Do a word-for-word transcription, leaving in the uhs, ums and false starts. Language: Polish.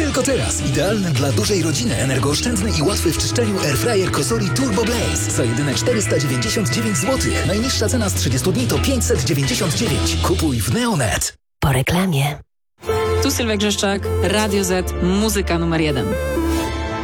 Tylko teraz. Idealny dla dużej rodziny, energooszczędny i łatwy w czyszczeniu airfryer Cosori Turbo Blaze. Za jedyne czterysta dziewięćdziesiąt dziewięć złotych. Najniższa cena z trzydziestu dni to pięćset dziewięćdziesiąt dziewięć. Kupuj w Neonet. Po reklamie. Tu Sylwia Grzeszczak, Radio Z, muzyka numer jeden.